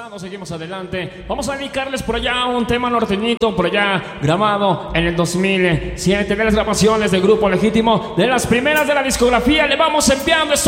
pasado, seguimos adelante. Vamos a dedicarles por allá un tema norteñito, por allá grabado en el 2007, de las grabaciones del Grupo Legítimo, de las primeras de la discografía. Le vamos enviando esto.